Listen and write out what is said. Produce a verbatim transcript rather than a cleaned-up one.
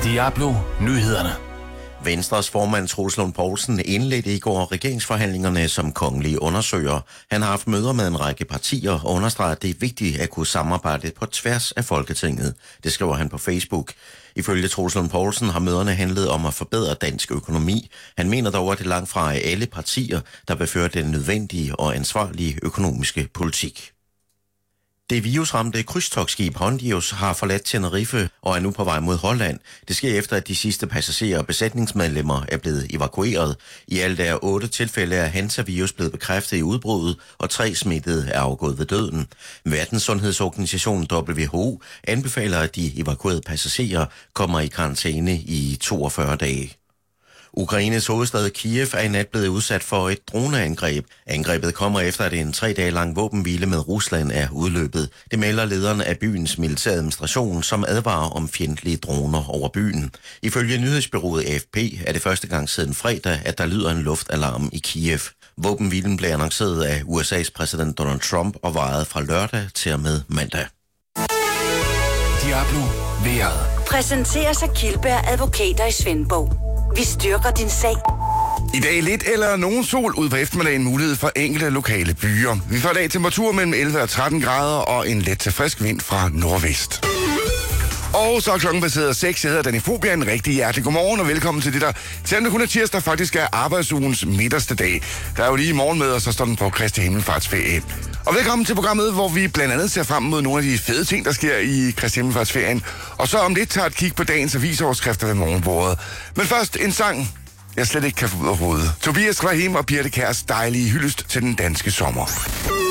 Diablo Nyhederne. Venstres formand Troels Lund Poulsen indledte i går regeringsforhandlingerne som kongelig undersøger. Han har haft møder med en række partier og understreger, at det er vigtigt at kunne samarbejde på tværs af Folketinget. Det skriver han på Facebook. Ifølge Troels Lund Poulsen har møderne handlet om at forbedre dansk økonomi. Han mener dog, at det langt fra er alle partier, der vil føre den nødvendige og ansvarlige økonomiske politik. Det virusramte krydstogtskib Hondius har forladt Tenerife og er nu på vej mod Holland. Det sker efter, at de sidste passagerer og besætningsmedlemmer er blevet evakueret. I alt er otte tilfælde af Hansa-virus blevet bekræftet i udbruddet, og tre smittede er afgået ved døden. Verdenssundhedsorganisationen W H O anbefaler, at de evakuerede passagerer kommer i karantæne i toogfyrre dage. Ukraines hovedstad Kiev er i nat blevet udsat for et droneangreb. Angrebet kommer efter, at en tre dage lang våbenhvile med Rusland er udløbet. Det melder lederen af byens militæradministration, som advarer om fjendtlige droner over byen. Ifølge nyhedsbureauet A F P er det første gang siden fredag, at der lyder en luftalarm i Kiev. Våbenhvilen blev annonceret af U S A's præsident Donald Trump og varede fra lørdag til og med mandag. Diablo vejret. Præsenteres af Kildberg Advokater i Svendborg. Vi styrker din sag. I dag lidt eller nogen sol ud på eftermiddagen, mulighed for enkelte lokale byer. Vi får i dag temperatur mellem elleve og tretten grader og en let til frisk vind fra nordvest. Og så er klokken baseret seks. Jeg hedder Danny Fobia. En rigtig hjertelig godmorgen og velkommen til det, der selvom det kun er tirsdag faktisk er arbejdsugens midterste dag. Der er jo lige i morgen med, og så står den på Kristi Himmelfartsferie. Og velkommen til programmet, hvor vi blandt andet ser frem mod nogle af de fede ting, der sker i Kristi Himmelfartsferien. Og så om lidt tager et kig på dagens avisoverskrifter ved morgenbordet. Men først en sang, jeg slet ikke kan få ud af hovedet. Tobias Rahim og Birte Kjærs dejlige hyldest til den danske sommer.